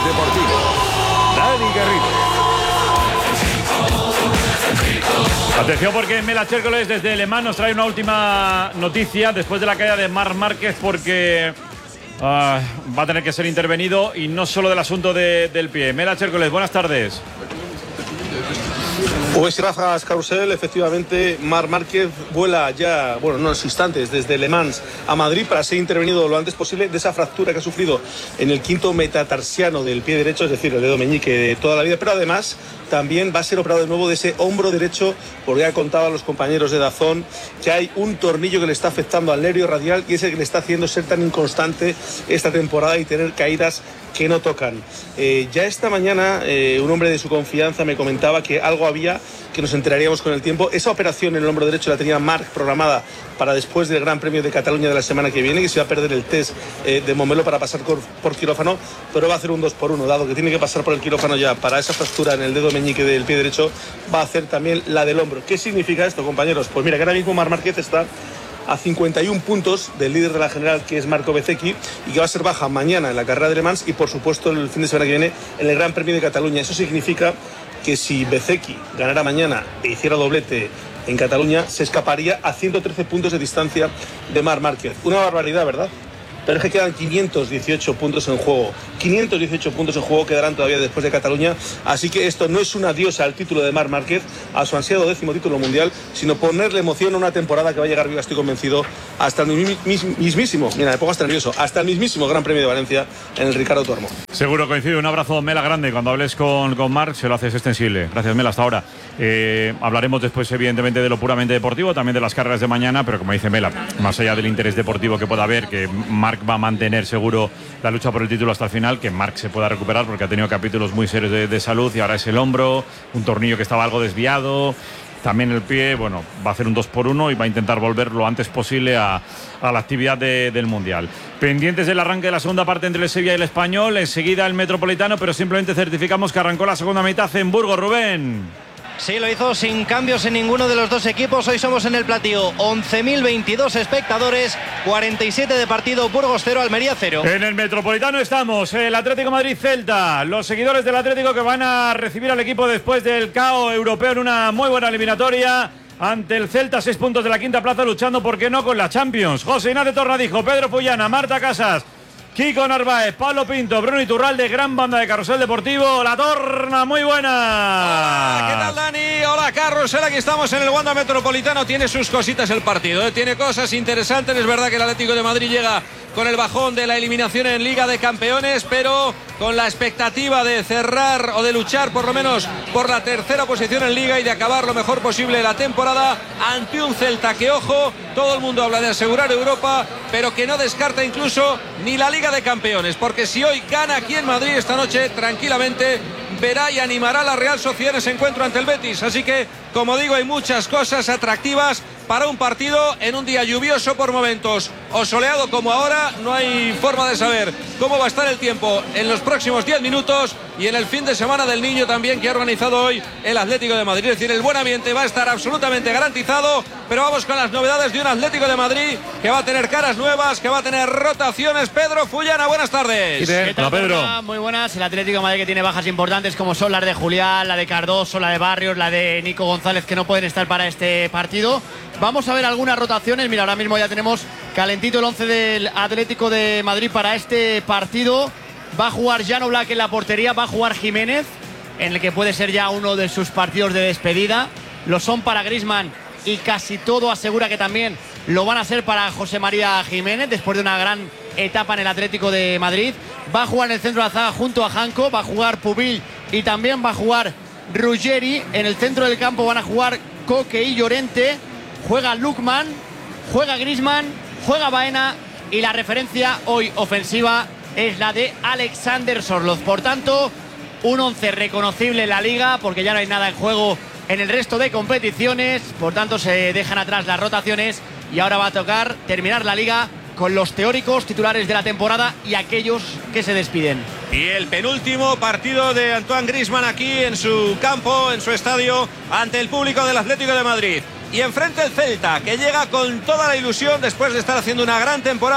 Deportivo. Dani Garrido. Atención porque Mela Chércoles desde Le Mans nos trae una última noticia después de la caída de Marc Márquez, porque va a tener que ser intervenido, y no solo del asunto del pie. Mela Chércoles, buenas tardes. Pues Rafa Carrusel, efectivamente, Marc Márquez vuela ya, bueno, en unos instantes desde Le Mans a Madrid para ser intervenido lo antes posible de esa fractura que ha sufrido en el quinto metatarsiano del pie derecho, es decir, el dedo meñique de toda la vida, pero además también va a ser operado de nuevo de ese hombro derecho, porque ya contaban los compañeros de DAZN que hay un tornillo que le está afectando al nervio radial y es el que le está haciendo ser tan inconstante esta temporada y tener caídas que no tocan. Ya esta mañana un hombre de su confianza me comentaba que algo había, que nos enteraríamos con el tiempo. Esa operación en el hombro derecho la tenía Marc programada para después del Gran Premio de Cataluña de la semana que viene, que se iba a perder el test de Montmeló para pasar por quirófano, pero va a hacer un 2x1, dado que tiene que pasar por el quirófano ya para esa fractura en el dedo meñique del pie derecho, va a hacer también la del hombro. ¿Qué significa esto, compañeros? Pues mira, que ahora mismo Marc Márquez está a 51 puntos del líder de la general, que es Marco Bezzecchi, y que va a ser baja mañana en la carrera de Le Mans y por supuesto el fin de semana que viene en el Gran Premio de Cataluña. Eso significa que si Bezzecchi ganara mañana e hiciera doblete en Cataluña, se escaparía a 113 puntos de distancia de Marc Márquez. Una barbaridad, ¿verdad? Pero es que quedan 518 puntos en juego. 518 puntos en juego quedarán todavía después de Cataluña. Así que esto no es un adiós al título de Marc Márquez, a su ansiado 10º título mundial, sino ponerle emoción a una temporada que va a llegar viva, estoy convencido, hasta el mismísimo, mira, me pongo hasta nervioso, hasta el mismísimo Gran Premio de Valencia en el Ricardo Tormo. Seguro coincide. Un abrazo, Mela, grande. Cuando hables con Marc, se lo haces extensible. Gracias, Mela, hasta ahora. Hablaremos después, evidentemente, de lo puramente deportivo, también de las carreras de mañana, pero como dice Mela, más allá del interés deportivo que pueda haber, que Marc va a mantener seguro la lucha por el título hasta el final, que Marc se pueda recuperar porque ha tenido capítulos muy serios de salud y ahora es el hombro, un tornillo que estaba algo desviado, también el pie. Bueno, va a hacer un 2x1 y va a intentar volver lo antes posible a la actividad del Mundial. Pendientes del arranque de la segunda parte entre el Sevilla y el Español, enseguida el Metropolitano, pero simplemente certificamos que arrancó la segunda mitad en Burgos. Rubén. Sí, lo hizo sin cambios en ninguno de los dos equipos. Hoy somos en el platillo 11.022 espectadores, 47 de partido, Burgos 0, Almería 0. En el Metropolitano estamos, el Atlético Madrid-Celta, los seguidores del Atlético que van a recibir al equipo después del caos europeo en una muy buena eliminatoria ante el Celta, 6 puntos de la quinta plaza, luchando, ¿por qué no?, con la Champions. José Ignacio Torradijo, Pedro Puyana, Marta Casas, Kiko Narváez, Pablo Pinto, Bruno Iturralde, gran banda de Carrusel Deportivo. La Torna, muy buena. Hola, ¿qué tal, Dani? Hola, Carrusel, aquí estamos en el Wanda Metropolitano. Tiene sus cositas el partido, tiene cosas interesantes. Es verdad que el Atlético de Madrid llega con el bajón de la eliminación en Liga de Campeones, pero con la expectativa de cerrar o de luchar por lo menos por la tercera posición en Liga y de acabar lo mejor posible la temporada ante un Celta que, ojo, todo el mundo habla de asegurar Europa, pero que no descarta incluso ni la Liga de Campeones, porque si hoy gana aquí en Madrid esta noche, tranquilamente verá y animará a la Real Sociedad en ese encuentro ante el Betis. Así que, como digo, hay muchas cosas atractivas para un partido en un día lluvioso por momentos o soleado como ahora. No hay forma de saber cómo va a estar el tiempo en los próximos 10 minutos y en el fin de semana del Niño también, que ha organizado hoy el Atlético de Madrid. Es decir, el buen ambiente va a estar absolutamente garantizado, pero vamos con las novedades de un Atlético de Madrid que va a tener caras nuevas, que va a tener rotaciones. Pedro Fullana, buenas tardes. ¿Qué tal, Pedro? Muy buenas. El Atlético de Madrid que tiene bajas importantes como son las de Julián, la de Cardoso, la de Barrios, la de Nico González, que no pueden estar para este partido. Vamos a ver algunas rotaciones. Mira, ahora mismo ya tenemos calentito el 11 del Atlético de Madrid para este partido. Va a jugar Jan Oblak en la portería, va a jugar Jiménez, en el que puede ser ya uno de sus partidos de despedida. Lo son para Griezmann y casi todo asegura que también lo van a ser para José María Jiménez después de una gran etapa en el Atlético de Madrid. Va a jugar en el centro de la zaga junto a Janko, va a jugar Pubil y también va a jugar Ruggeri. En el centro del campo van a jugar Coque y Llorente. Juega Lukman, juega Griezmann, juega Baena y la referencia hoy ofensiva es la de Alexander Sorloz. Por tanto, un 11 reconocible en la Liga porque ya no hay nada en juego en el resto de competiciones. Por tanto, se dejan atrás las rotaciones y ahora va a tocar terminar la Liga con los teóricos titulares de la temporada y aquellos que se despiden. Y el penúltimo partido de Antoine Griezmann aquí en su campo, en su estadio, ante el público del Atlético de Madrid. Y enfrente el Celta, que llega con toda la ilusión después de estar haciendo una gran temporada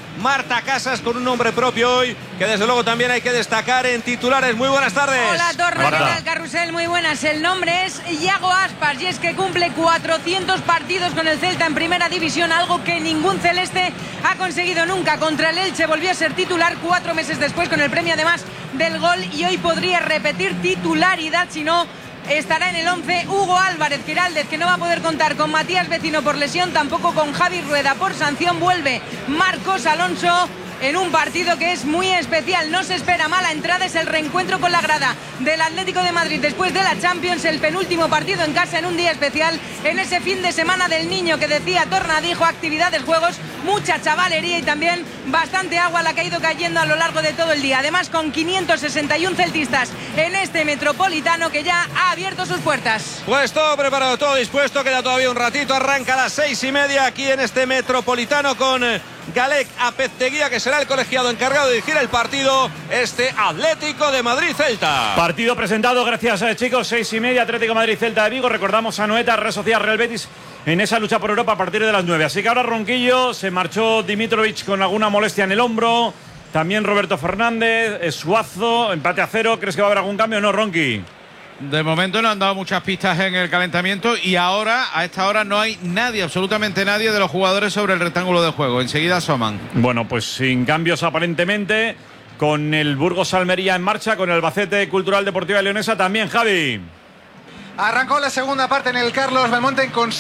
Marta Casas con un nombre propio hoy, que desde luego también hay que destacar en titulares. Muy buenas tardes. Hola Torre, ¿qué tal, Carrusel? Muy buenas. El nombre es Iago Aspas y es que cumple 400 partidos con el Celta en primera división, algo que ningún celeste ha conseguido nunca. Contra el Elche volvió a ser titular 4 meses después con el premio además del gol y hoy podría repetir titularidad, si no estará en el 11 Hugo Álvarez. Giraldez, que no va a poder contar con Matías Vecino por lesión, tampoco con Javi Rueda por sanción. Vuelve Marcos Alonso en un partido que es muy especial. No se espera mala entrada, es el reencuentro con la grada del Atlético de Madrid después de la Champions, el penúltimo partido en casa en un día especial, en ese fin de semana del niño que decía Tornadijo, actividades, juegos, mucha chavalería y también bastante agua la que ha ido cayendo a lo largo de todo el día. Además, con 561 celtistas en este Metropolitano que ya ha abierto sus puertas. Pues todo preparado, todo dispuesto, queda todavía un ratito, arranca a las 6:30 aquí en este Metropolitano con Galec Apezteguía, que será el colegiado encargado de dirigir el partido, este Atlético de Madrid-Celta. Partido presentado, gracias chicos, 6:30, Atlético Madrid-Celta de Vigo. Recordamos a Noeta, Real Sociedad, Real Betis en esa lucha por Europa a partir de las 9. Así que ahora Ronquillo, se marchó Dimitrovic con alguna molestia en el hombro, también Roberto Fernández, Suazo, empate a 0. ¿Crees que va a haber algún cambio o no, Ronqui? De momento no han dado muchas pistas en el calentamiento y ahora, a esta hora, no hay nadie, absolutamente nadie de los jugadores sobre el rectángulo de juego. Enseguida asoman. Bueno, pues sin cambios aparentemente, con el Burgos Almería en marcha, con el Albacete Cultural Deportiva Leonesa también, Javi. Arrancó la segunda parte en el Carlos Belmonte con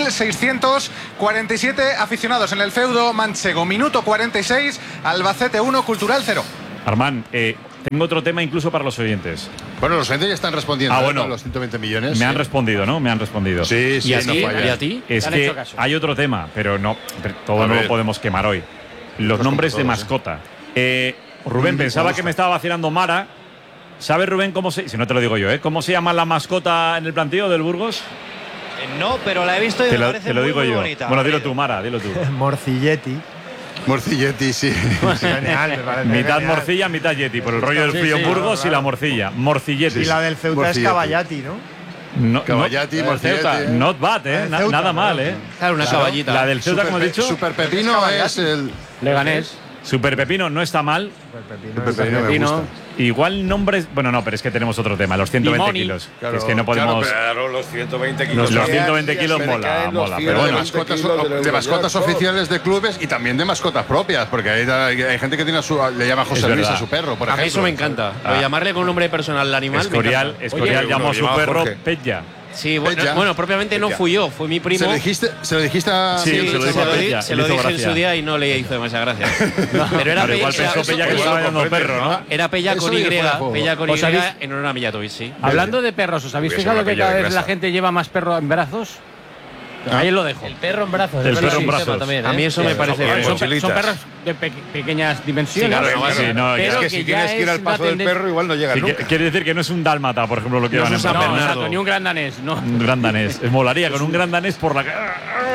6.647 aficionados en el feudo manchego. Minuto 46, Albacete 1, Cultural 0. Armán, tengo otro tema incluso para los oyentes. Bueno, los oyentes ya están respondiendo bueno, a los 120 millones. Me han respondido, ¿no? Me han respondido. Sí, ¿Y a ti? no falla. ¿Y a ti? Es que hay otro tema, pero no, todo no lo podemos quemar hoy. Los nombres de mascota. Rubén, pensaba que me estaba vacilando Mara. ¿Sabe Rubén cómo se...? Si no te lo digo yo, ¿cómo se llama la mascota en el planteo del Burgos? No, pero la he visto y me parece te lo digo muy yo. bonita. Bueno, dilo tú, Mara, dilo tú. Morcilletti. Morcilletti, sí. Genial, me parece Mitad genial. morcilla, mitad yeti, por el rollo del frío en Burgos y la morcilla. Morcilletti. Y la del Ceuta es Caballati, ¿no? No, Caballati, Morcilletti. Not bad, nada mal, Claro, una caballita. La del Ceuta, como he dicho. Super Pepino es el... Leganés. Super Pepino no está mal. Super Pepino me gusta. Igual nombres. Bueno, no, pero es que tenemos otro tema, los 120 Limoni. kilos. Claro, es que no podemos. Claro, los 120 kilos. Los 120 kilos mola. Pero bueno, De mascotas oficiales de clubes y también de mascotas propias, porque hay gente que tiene le llama José Luis a su perro, por A ejemplo. mí eso me encanta. Llamarle con un nombre personal al animal. Escorial llamó a su perro Pella. Sí, bueno, propiamente no fui yo, fue mi primo. ¿Se lo dijiste a...? Sí, se lo dijo a Pella. Se lo dije en su día y no le hizo demasiada gracia. Pero era igual pensó Pella que estaba llamando perro, ¿no? Era Pella con Y. Pella con Y en honor a Mijatovic, sí. Hablando de perros, ¿os habéis fijado que cada vez la gente lleva más perro en brazos? Ahí lo dejo. El perro en brazos. El perro en brazos. También, A mí eso me parece bien. Son perros de pequeñas dimensiones. Es que si tienes que ir al paso del perro, igual no llegas nunca. Quiere decir que no es un dálmata, por ejemplo, lo que van a No, ni un gran danés. No. Un gran danés. Molaría con un gran danés por la calle.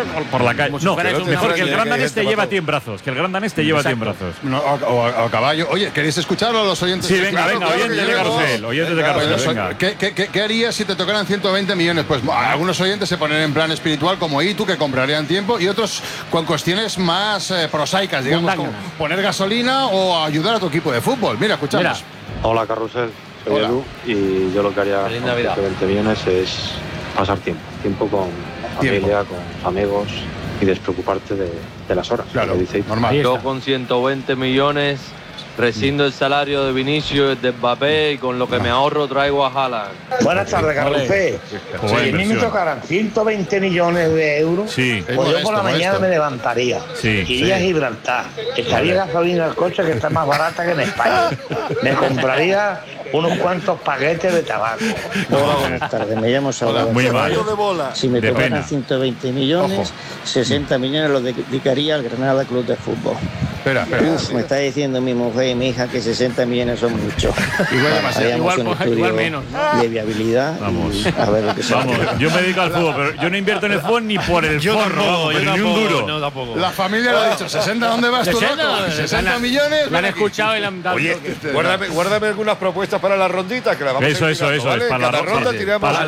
No, mejor que el gran danés te lleva a ti en brazos. Que el gran danés te lleva a ti en brazos. O a caballo. Oye, ¿queréis escucharlo a los oyentes? Sí, venga, oyentes de Carrusel. Oyentes de Carrusel, venga. ¿Qué harías si te tocaran 120 millones? Pues algunos oyentes se ponen en plan espiritual como Itu, que comprarían tiempo, y otros con cuestiones más prosaicas, digamos, como poner gasolina o ayudar a tu equipo de fútbol. Mira, escuchamos. Hola, Carrusel. Soy Edu y yo lo que haría con 120 millones es pasar tiempo con familia, con amigos y despreocuparte de las horas. Claro, normal. Yo con 120 millones rescindo el salario de Vinicius, de Mbappé y con lo que me ahorro traigo a Haaland. Buenas tardes, Carrusel. Si a mí me tocaran 120 millones de euros, pues yo por la mañana me levantaría, iría a Gibraltar, echaría gasolina al coche que está más barata que en España, me compraría unos cuantos paquetes de tabaco. Hola, buenas tardes, me llamo Salvador. Muy mal. Si me tocaran 120 millones, 60 millones los dedicaría al Granada Club de Fútbol. Espera. Me está diciendo mi mujer y mi hija que 60 millones son muchos. Igual menos. De viabilidad. Vamos. A ver lo que se Vamos, yo me dedico al fútbol, pero yo no invierto en el fútbol ni por el forro, ni un duro. No, tampoco. La familia lo ha dicho. ¿60 dónde vas tú, loco? 60 millones. Lo han escuchado y le han dado. Oye, guárdame algunas propuestas para la rondita, que la vamos Eso, a ir mirando, ¿vale? para la ronda tiramos a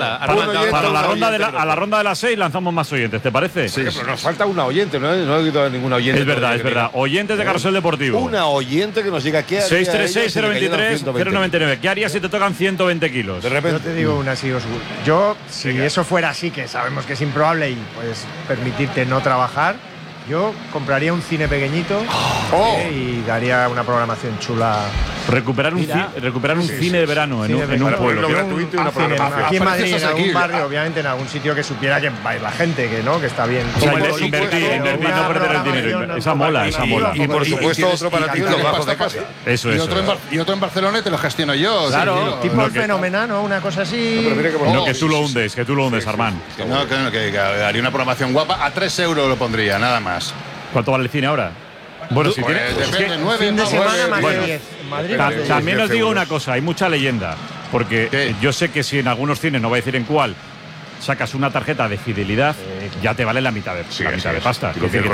la ronda de las 6 lanzamos más oyentes, ¿te parece? Sí, pero nos falta una oyente, no he oído a ninguna oyente. Es verdad. Oyentes de Carrusel Deportivo. Una oyente que nos diga qué haría 636-023-099. ¿Qué harías si te tocan 120 kilos? De repente. Yo te digo una, si eso fuera así, que sabemos que es improbable y puedes permitirte no trabajar, yo compraría un cine pequeñito y daría una programación chula. Recuperar un cine de verano en un pueblo. Gratuito y una programación. Aquí en Madrid, en algún barrio, obviamente, en algún sitio que supiera que va a ir la gente, que no, que está bien. O sea, invertir, no perder el dinero. Esa mola. Y por supuesto otro para ti, los bajos de casa. Eso. Y otro en Barcelona te lo gestiono yo. Claro, tipo el Fenomenal, ¿no? Una cosa así. No, que tú lo hundes, Armand. Que haría una programación guapa. A 3 euros lo pondría, nada más. ¿Cuánto vale el cine ahora? Bueno, si tiene. Depende, 9 fin de semana más bueno, de 10. Madrid, también os digo una cosa, hay mucha leyenda. Porque yo sé que si en algunos cines, no voy a decir en cuál, sacas una tarjeta de fidelidad, ya te vale la mitad de pasta.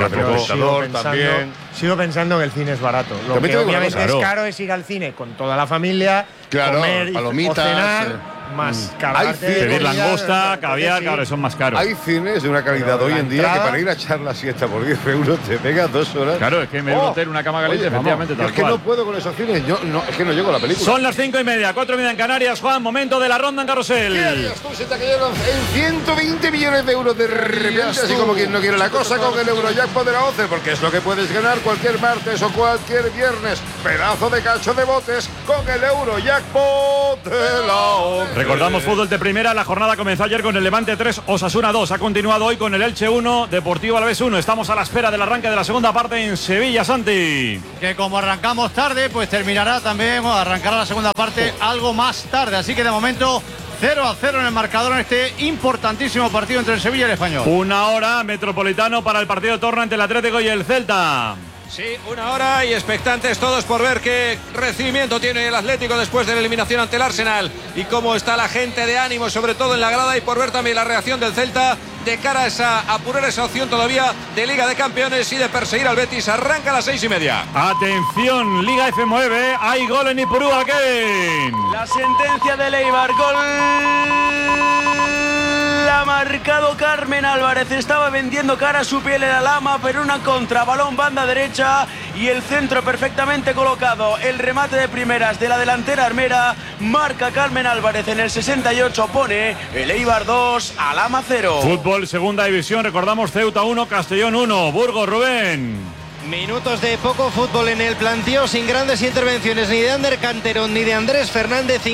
Sigo pensando que el cine es barato. Lo que obviamente es caro es ir al cine con toda la familia, comer y cenar. Más pedir langosta, caviar, claro, son más caros. Hay cines de una calidad hoy en día que para ir a echar la siesta por 10 euros te pegas 2 horas. Claro, es que me voy a hotel, una cama caliente, efectivamente, tal cual. Es que no puedo con esos cines, es que no llego a la película. Son las 5:30, 4:30 en Canarias, Juan, momento de la ronda en Carrusel. ¿Qué harías tú si te cayeron en 120 millones de euros de repente, así como quien no quiere la cosa, con el Eurojackpot de la 11? Porque es lo que puedes ganar cualquier martes o cualquier viernes. Pedazo de cacho de botes con el Eurojackpot de la 11. Recordamos fútbol de primera, la jornada comenzó ayer con el Levante 3, Osasuna 2, ha continuado hoy con el Elche 1, Deportivo Alavés 1. Estamos a la espera del arranque de la segunda parte en Sevilla, Santi. Que como arrancamos tarde, pues terminará también, arrancará la segunda parte algo más tarde, así que de momento 0-0 en el marcador en este importantísimo partido entre el Sevilla y el Español. 1 hora, Metropolitano para el partido de torno entre el Atlético y el Celta. Sí, 1 hora y expectantes todos por ver qué recibimiento tiene el Atlético después de la eliminación ante el Arsenal y cómo está la gente de ánimo, sobre todo en la grada, y por ver también la reacción del Celta de cara a apurar esa opción todavía de Liga de Campeones y de perseguir al Betis. Arranca a las 6:30. Atención, Liga F9, hay gol en Ipurúa, Kevin. La sentencia de Eibar, gol. Ha marcado Carmen Álvarez, estaba vendiendo cara a su piel en la lama, pero una contra, balón banda derecha y el centro perfectamente colocado, el remate de primeras de la delantera armera, marca Carmen Álvarez en el 68, pone el Eibar 2, Alhama 0. Fútbol segunda división, recordamos Ceuta 1, Castellón 1, Burgos, Rubén. Minutos de poco fútbol en el planteo, sin grandes intervenciones ni de Ander Canterón ni de Andrés Fernández.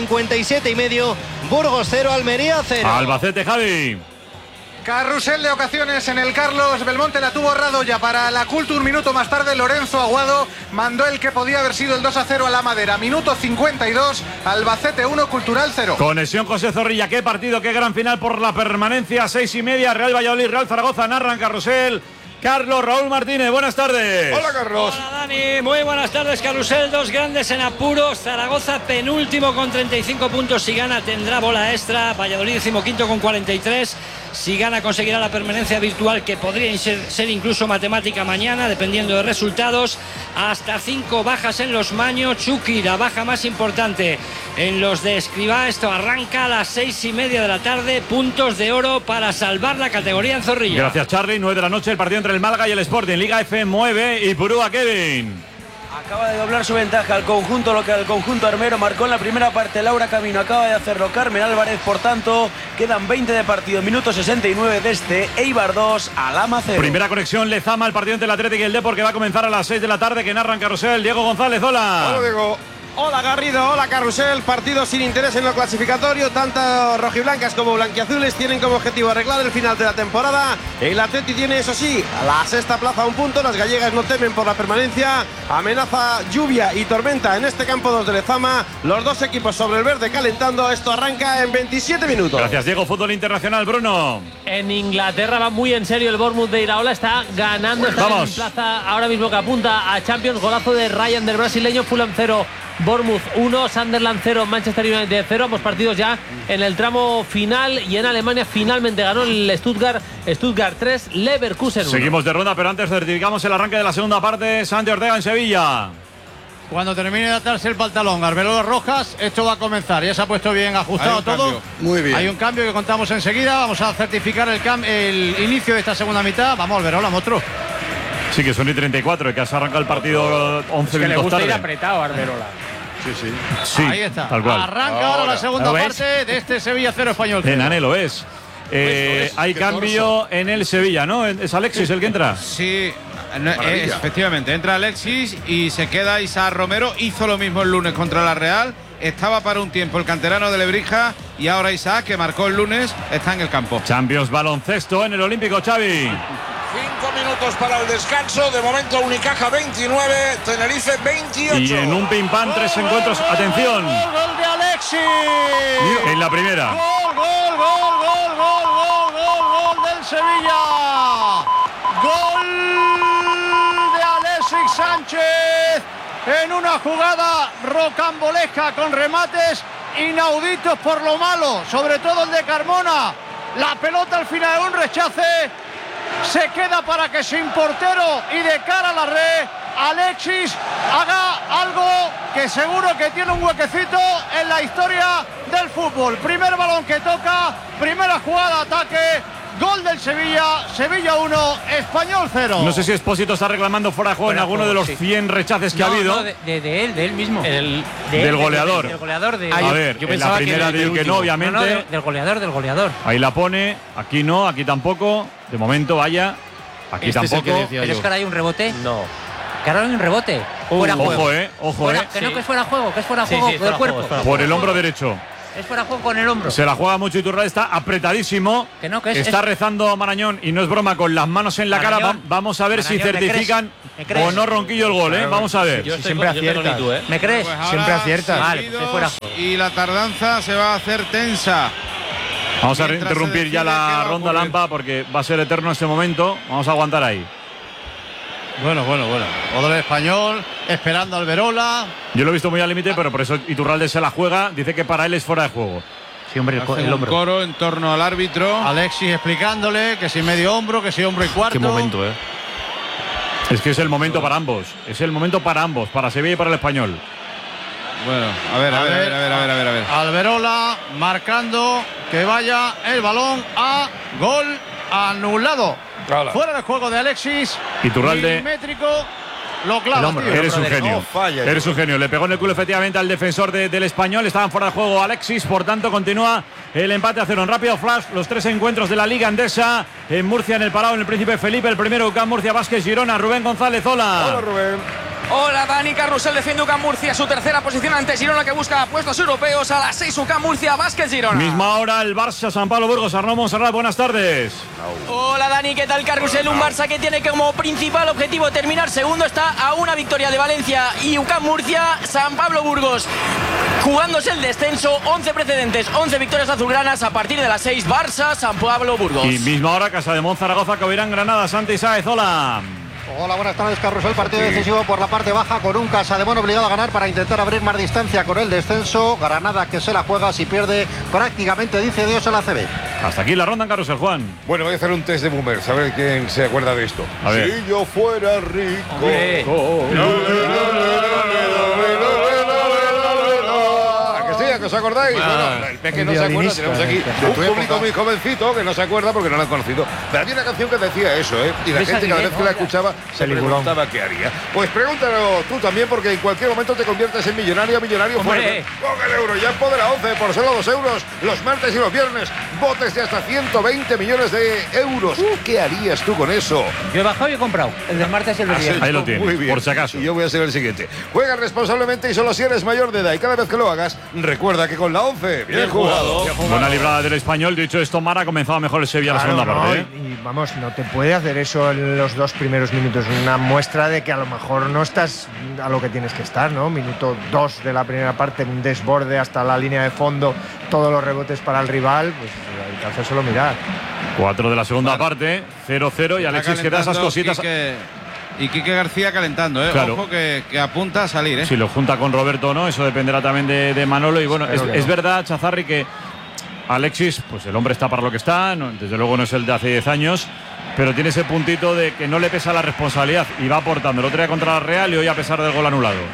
57,5, Burgos 0, Almería 0. Albacete, Javi. Carrusel de ocasiones en el Carlos Belmonte, la tuvo Radoya para la Cultura. Un minuto más tarde Lorenzo Aguado mandó el que podía haber sido el 2-0 a la Madera. Minuto 52, Albacete 1, Cultural 0. Conexión José Zorrilla, qué partido, qué gran final por la permanencia. 6:30, Real Valladolid, Real Zaragoza, narran Carrusel. Carlos Raúl Martínez, buenas tardes. Hola, Carlos. Hola, Dani, muy buenas tardes. Carrusel, dos grandes en apuros. Zaragoza penúltimo con 35 puntos. Si gana tendrá bola extra. Valladolid 15º con 43. Si gana conseguirá la permanencia virtual, que podría ser incluso matemática mañana, dependiendo de resultados. Hasta 5 bajas en los Maño. Chucky, la baja más importante en los de Escribá. Esto arranca a las 6:30 de la tarde. Puntos de oro para salvar la categoría en Zorrilla. Gracias, Charly. 9 de la noche, el partido entre el Málaga y el Sporting. Liga F9 y Purúa, Kevin. Acaba de doblar su ventaja al conjunto local, el conjunto armero. Marcó en la primera parte Laura Camino, acaba de hacerlo Carmen Álvarez. Por tanto, quedan 20 de partido, minuto 69 de este Eibar 2, Alhama 0. Primera conexión Lezama, el partido entre el Atlético y el Depor, que va a comenzar a las 6 de la tarde, que narran Carrusel. Diego González, hola. Hola, Diego. Hola Garrido, hola Carrusel, partido sin interés en lo clasificatorio, tanto rojiblancas como blanquiazules tienen como objetivo arreglar el final de la temporada. El Atleti tiene, eso sí, la sexta plaza a un punto, las gallegas no temen por la permanencia, amenaza lluvia y tormenta en este campo 2 de Lezama, los dos equipos sobre el verde calentando, esto arranca en 27 minutos. Gracias, Diego. Fútbol internacional, Bruno. En Inglaterra va muy en serio el Bournemouth de Iraola, está ganando, está en plaza ahora mismo que apunta a Champions, golazo de Ryan del brasileño. Fulham 0, Bournemouth 1, Sunderland 0, Manchester United 0, ambos partidos ya en el tramo final. Y en Alemania finalmente ganó el Stuttgart 3, Leverkusen 1. Seguimos de ronda, pero antes certificamos el arranque de la segunda parte. Santi Ortega en Sevilla. Cuando termine de atarse el pantalón Arbeloa Rojas, esto va a comenzar. Ya se ha puesto bien ajustado todo. Cambio. Muy bien. Hay un cambio que contamos enseguida. Vamos a certificar el inicio de esta segunda mitad. Vamos, Arbeloa, monstruo. Sí, que son y 34, que has arrancado el partido 11 minutos le gusta tarde. ir apretado a Arberola. Sí, ahí está. tal cual. Arranca ahora la segunda parte de este Sevilla 0 Español 0. En Ane lo es. Hay cambio en el Sevilla, ¿no? ¿Es Alexis el que entra? Sí, efectivamente. Entra Alexis y se queda Isaac Romero. Hizo lo mismo el lunes contra la Real. Estaba para un tiempo el canterano de Lebrija y ahora Isaac, que marcó el lunes, está en el campo. Champions baloncesto en el Olímpico, Xavi. 5 minutos para el descanso. De momento Unicaja 29, Tenerife 28. Y en un pim-pam, 3 encuentros. Atención. Gol de Alexis. En la primera. Gol del Sevilla. Gol de Alexis Sánchez en una jugada rocambolesca con remates inauditos por lo malo, sobre todo el de Carmona. La pelota al final de un rechace se queda para que sin portero y de cara a la red Alexis haga algo que seguro que tiene un huequecito en la historia del fútbol. Primer balón que toca, primera jugada, ataque, gol del Sevilla, Sevilla 1, Español 0. No sé si Expósito está reclamando fuera de juego en alguno de los 100 rechaces que ha habido. No, de él mismo. Del goleador. Del goleador de... A ver, en la primera digo que no, obviamente. No, del goleador. Ahí la pone, aquí no, aquí tampoco. De momento, vaya, aquí tampoco. Pero es que ahora hay un rebote. No. Que ahora hay un rebote. Fuera juego. Ojo, Que no, que es fuera juego, que es fuera juego del cuerpo. Por el hombro derecho. Es fuera juego con el hombro. Se la juega mucho Iturralde, está apretadísimo. Que no, que está rezando Marañón y no es broma, con las manos en la cara. Vamos a ver si certifican o no Ronquillo el gol, ¿eh? Vamos a ver. Siempre acierta. ¿Me crees? Pues siempre acierta. Vale, pues fuera juego. Y la tardanza se va a hacer tensa. Vamos a interrumpir ya la ronda Lampa porque va a ser eterno este momento. Vamos a aguantar ahí. Bueno. Gol del Español, esperando al Verola. Yo lo he visto muy al límite, pero por eso Iturralde se la juega. Dice que para él es fuera de juego. Sí, hombre, el hombro. Coro en torno al árbitro. Alexis explicándole que si medio hombro, que si hombro y cuarto. Qué momento, Es que es el momento para ambos. Es el momento para ambos, para Sevilla y para el Español. Bueno, a ver. Alberola marcando que vaya el balón a gol anulado. Hola. Fuera de juego de Alexis. Iturralde. Milimétrico. Lo clava. Eres un genio. Eres un genio. Le pegó en el culo efectivamente al defensor del Español. Estaban fuera de juego Alexis. Por tanto, continúa el empate a 0. En rápido flash, los 3 encuentros de la Liga Endesa. En Murcia, en el Palau, en el Príncipe Felipe. El primero, UCAM Murcia, Vázquez Girona. Rubén González, hola. Hola, Rubén. Hola, Dani. Carrusel defiende UCAM Murcia, su tercera posición ante Girona, que busca puestos europeos. A las 6 UCAM Murcia, Vázquez Girona. Misma hora el Barça, San Pablo Burgos. Arnaud Montserrat, buenas tardes. Hola, Dani. ¿Qué tal, Carrusel? Un Barça que tiene como principal objetivo terminar segundo. Está a una victoria de Valencia y UCAM Murcia. San Pablo Burgos jugándose el descenso. 11 precedentes, 11 victorias azulgranas. A partir de las 6, Barça, San Pablo Burgos. Y misma hora, Casa de Zaragoza, Covirán, Granada, Santi Sáez, hola. Hola, buenas tardes, Carrusel. Partido decisivo por la parte baja con un Casademón obligado a ganar para intentar abrir más distancia con el descenso. Granada que se la juega, si pierde prácticamente dice adiós a la CB. Hasta aquí la ronda en Carrusel, Juan. Bueno, voy a hacer un test de boomers, a ver quién se acuerda de esto. A ver. Si yo fuera rico. ¿A que os acordáis? Bueno, el Peque no se acuerda, tenemos aquí un público muy jovencito que no se acuerda porque no lo han conocido. Pero había una canción que decía eso, ¿eh? Y la gente cada vez que la escuchaba se preguntaba qué haría. Pues pregúntalo tú también, porque en cualquier momento te conviertes en millonario fuerte. Con el Eurojackpot de la 11 por solo 2 euros los martes y los viernes. Botes de hasta 120 millones de euros. ¿Qué harías tú con eso? Yo he bajado y he comprado. El del martes y el del viernes. Ahí lo tienes, muy bien, por si acaso. Y yo voy a ser el siguiente. Juega responsablemente y solo si eres mayor de edad. Y cada vez que lo hagas, recuerda que con la 11, bien jugado. Buena librada del Español. Dicho esto, Mara ha comenzado mejor el Sevilla la segunda parte. Y vamos, no te puede hacer eso en los 2 primeros minutos. Una muestra de que a lo mejor no estás a lo que tienes que estar, ¿no? Minuto 2 de la primera parte, un desborde hasta la línea de fondo, todos los rebotes para el rival, pues hay que hacérselo mirar. 4 de la segunda parte, 0-0 y Alexis que da esas cositas. Y Quique García calentando, ¿eh? Claro. Ojo que apunta a salir, ¿eh? Si lo junta con Roberto o no, eso dependerá también de Manolo. Y bueno, es verdad, Chazarri, que Alexis, pues el hombre está para lo que está, desde luego no es el de hace 10 años, pero tiene ese puntito de que no le pesa la responsabilidad y va aportando. El otro día contra la Real y hoy a pesar del gol anulado.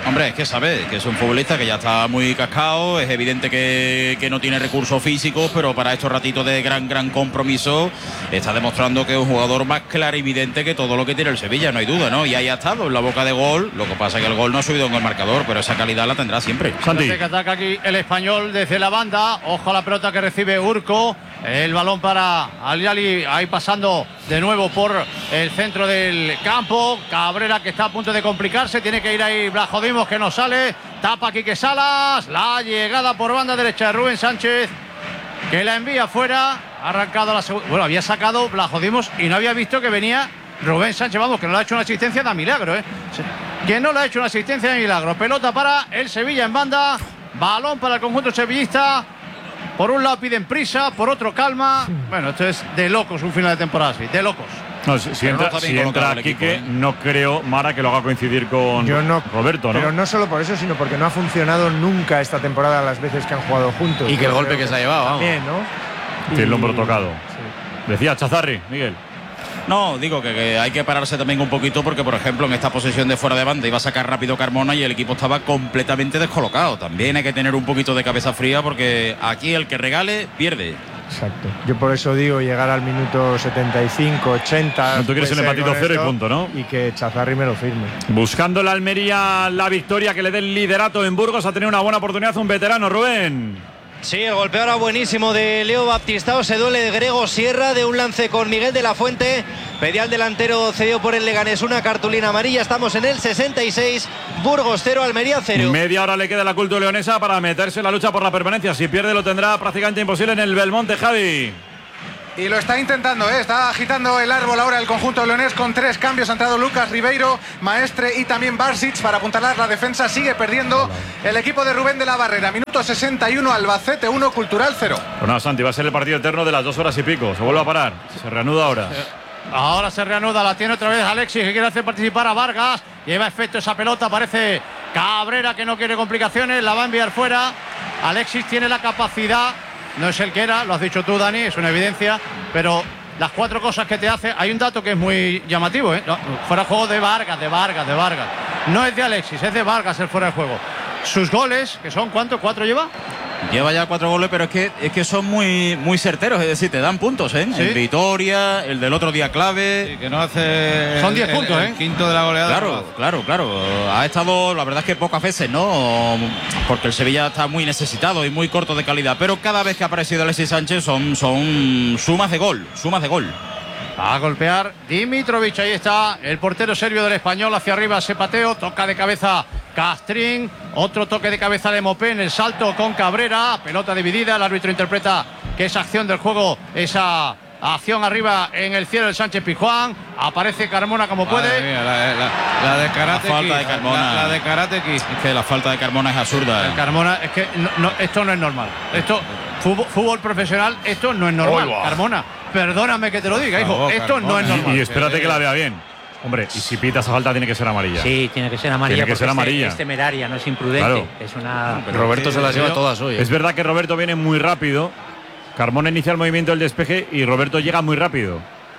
Hombre, es que sabe que es un futbolista que ya está muy cascado, es evidente que no tiene recursos físicos, pero para estos ratitos de gran compromiso está demostrando que es un jugador más clarividente que todo lo que tiene el Sevilla, no hay duda, ¿no? Y ahí ha estado en la boca de gol, lo que pasa es que el gol no ha subido en el marcador, pero esa calidad la tendrá siempre. Santi. Que ataca aquí el Español desde la banda, ojo a la pelota que recibe Urco, el balón para Aliali, ahí pasando de nuevo por el centro del campo, Cabrera que está a punto de complicarse, tiene que ir ahí Blajodimos que no sale, tapa Quique Salas, la llegada por banda derecha de Rubén Sánchez, que la envía fuera, ha arrancado la segunda, bueno, había sacado Blajodimos y no había visto que venía Rubén Sánchez, vamos, que no le ha hecho una asistencia de milagro, que no le ha hecho una asistencia de milagro, pelota para el Sevilla en banda, balón para el conjunto sevillista. Por un lado piden prisa, por otro calma. Bueno, esto es de locos un final de temporada así, de locos. No, si entra Quique, no creo, Mara, que lo haga coincidir con Roberto, ¿no? Pero no solo por eso, sino porque no ha funcionado nunca esta temporada las veces que han jugado juntos. Y que el golpe que se ha llevado, también, ¿no? Tiene el hombro tocado. Sí. Decía Chazarri, Miguel. No, digo que hay que pararse también un poquito porque, por ejemplo, en esta posesión de fuera de banda iba a sacar rápido Carmona y el equipo estaba completamente descolocado. También hay que tener un poquito de cabeza fría porque aquí el que regale pierde. Exacto. Yo por eso digo llegar al minuto 75, 80. No, tú quieres el empatito cero y punto, ¿no? Y que Chazarri me lo firme. Buscando la Almería la victoria que le dé el liderato en Burgos. Ha tenido una buena oportunidad un veterano, Rubén. Sí, el golpeo ahora buenísimo de Leo Baptistao. Se duele Grego Sierra de un lance con Miguel de la Fuente. Pedía al delantero cedido por el Leganés una cartulina amarilla. Estamos en el 66. Burgos 0, Almería 0. Media hora le queda a la Culto Leonesa para meterse en la lucha por la permanencia. Si pierde lo tendrá prácticamente imposible en el Belmonte, Javi. Y lo está intentando, está agitando el árbol ahora el conjunto leonés con 3 cambios. Ha entrado Lucas Ribeiro, Maestre y también Barsic para apuntalar la defensa. Sigue perdiendo el equipo de Rubén de la Barrera. Minuto 61, Albacete 1, Cultural 0. Pues nada, Santi, va a ser el partido eterno de las 2 horas y pico. Se vuelve a parar, se reanuda ahora. Ahora se reanuda, la tiene otra vez Alexis, que quiere hacer participar a Vargas. Lleva efecto esa pelota, parece Cabrera que no quiere complicaciones, la va a enviar fuera. Alexis tiene la capacidad. No es el que era, lo has dicho tú, Dani, es una evidencia, pero las 4 cosas que te hace, hay un dato que es muy llamativo, No, fuera de juego de Vargas. No es de Alexis, es de Vargas el fuera de juego. Sus goles, que son, ¿cuántos? ¿4 lleva? Lleva ya 4 goles, pero es que son muy certeros, es decir, te dan puntos, ¿eh? ¿Sí? En Vitoria, el del otro día clave. Sí, que no hace. Son 10 puntos, el quinto de la goleada. Claro. Ha estado, la verdad es que pocas veces, ¿no? Porque el Sevilla está muy necesitado y muy corto de calidad. Pero cada vez que ha aparecido Alexis Sánchez son sumas de gol. Va a golpear Dimitrovic, ahí está el portero serbio del Español, hacia arriba ese pateo, toca de cabeza Castrín, otro toque de cabeza de Mopé en el salto con Cabrera, pelota dividida, el árbitro interpreta que esa acción del juego, esa acción arriba en el cielo del Sánchez Pizjuán, aparece Carmona como puede. La de Karate Kid. La de Karate Kid. Es que la falta de Carmona es absurda. El Carmona, es que esto no es normal. Esto, fútbol profesional, esto no es normal. Carmona, perdóname que te lo diga, hijo, esto no es normal. Y espérate que la vea bien. Hombre, y si pita esa falta tiene que ser amarilla. Sí, tiene que ser amarilla. Tiene que ser amarilla. Es temeraria, no es imprudente. Claro. Es una. Roberto se las lleva todas hoy. Es verdad que Roberto viene muy rápido. Carmona inicia el movimiento del despeje y Roberto llega muy rápido.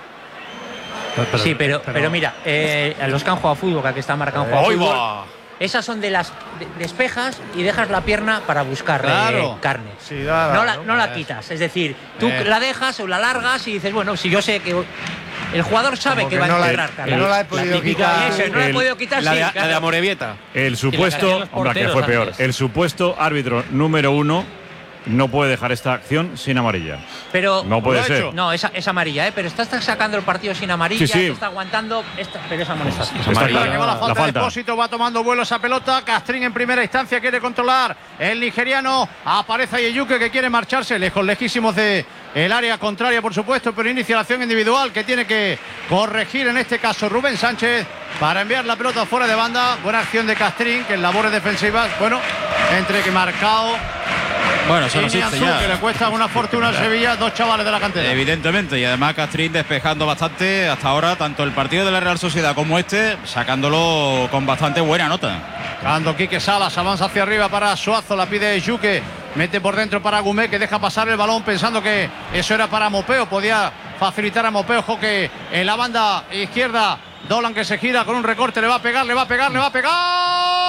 Sí, pero mira, a los que han jugado fútbol, que aquí está marcado fútbol, esas son de las despejas y dejas la pierna para buscar carne. Sí, no la quitas. Es decir, tú la dejas o la largas y dices, bueno, si yo sé que el jugador sabe que va a encontrar carne. No la he podido quitar. No la he podido quitar, la de Amorebieta. El supuesto, que fue peor. El supuesto árbitro número 1 no puede dejar esta acción sin amarilla. Pero no puede ser. No, es amarilla, pero está sacando el partido sin amarilla, sí. Está aguantando, pero es amonestación. Que va la falta de Depósito, va tomando vuelo esa pelota. Castrín en primera instancia quiere controlar. El nigeriano, aparece Ayeyuke que quiere marcharse lejísimos de el área contraria, por supuesto, pero inicia la acción individual que tiene que corregir en este caso Rubén Sánchez para enviar la pelota fuera de banda. Buena acción de Castrín, que en labores defensivas, bueno, entre que marcado. Bueno, eso no existe ya. Que le cuesta una fortuna al Sevilla, 2 chavales de la cantera. Evidentemente, y además Castrín despejando bastante hasta ahora, tanto el partido de la Real Sociedad como sacándolo con bastante buena nota. Cuando Quique Salas avanza hacia arriba para Suazo, la pide Yuque, mete por dentro para Gumé, que deja pasar el balón pensando que eso era para Mopeo, podía facilitar a Mopeo. Ojo que en la banda izquierda, Dolan que se gira con un recorte, le va a pegar.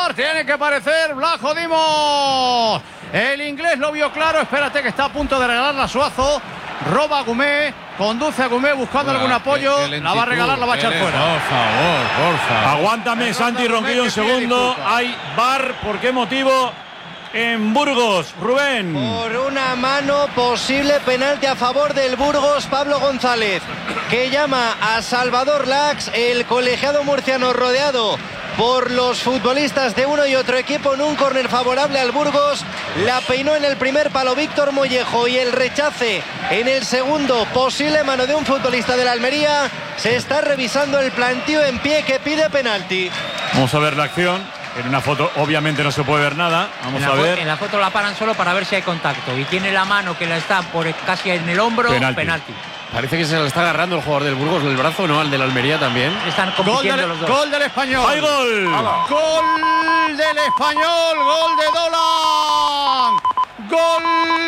VAR, tiene que aparecer Blajo Dimos. El inglés lo vio claro, espérate que está a punto de regalarla a Suazo. Roba a Gumé, conduce a Gumé buscando algún apoyo, la va a regalar, la va a echar fuera. Por favor. Aguántame, Santi Ronquillo, un segundo. Hay VAR, ¿por qué motivo? En Burgos, Rubén. Por una mano, posible penalti a favor del Burgos, Pablo González, que llama a Salvador Lax, el colegiado murciano rodeado por los futbolistas de uno y otro equipo en un córner favorable al Burgos. La peinó en el primer palo Víctor Mollejo y el rechace en el segundo, posible mano de un futbolista de la Almería. Se está revisando el plantío en pie que pide penalti. Vamos a ver la acción. En una foto obviamente no se puede ver nada. Vamos a ver. En la foto la paran solo para ver si hay contacto y tiene la mano que la está por casi en el hombro. Penalti. Parece que se le está agarrando el jugador del Burgos el brazo, ¿no? Al del Almería también. Están compitiendo los dos. Gol del Español. ¡Hay gol! Gol del Español. Gol de Dolan. Gol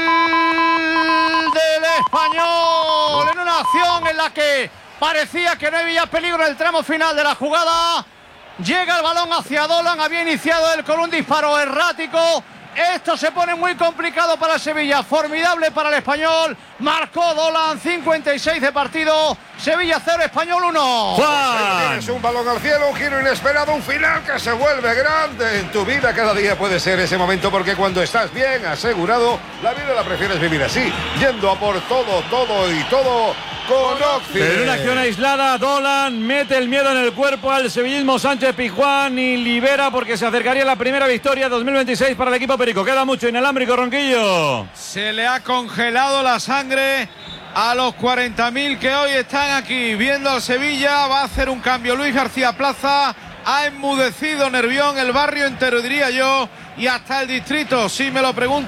del Español. En una acción en la que parecía que no había peligro en el tramo final de la jugada. Llega el balón hacia Dolan. Había iniciado él con un disparo errático. Esto se pone muy complicado para el Sevilla. Formidable para el Español. Marcó Dolan, 56 de partido. Sevilla 0, Español 1. Tienes un balón al cielo, un giro inesperado, un final que se vuelve grande en tu vida. Cada día puede ser ese momento, porque cuando estás bien asegurado, la vida la prefieres vivir así, yendo a por todo, todo y todo con Occident. En una acción aislada, Dolan mete el miedo en el cuerpo al sevillismo Sánchez Pizjuán y libera, porque se acercaría la primera victoria 2026 para el equipo perico. Queda mucho inalámbrico, Ronquillo. Se le ha congelado la sangre a los 40.000 que hoy están aquí viendo al Sevilla. Va a hacer un cambio Luis García Plaza. Ha enmudecido Nervión, el barrio entero, diría yo, y hasta el distrito, si me lo pregunto.